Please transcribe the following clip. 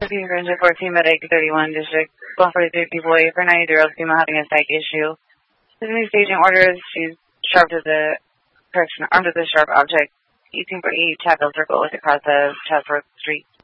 Team Friendship 14 Medic 31 District 143 boy for 93-year-old female having a psych issue. Sydney staging orders. She's armed with a sharp object. 1848 Chatfield Circle with across the Chatsworth Street.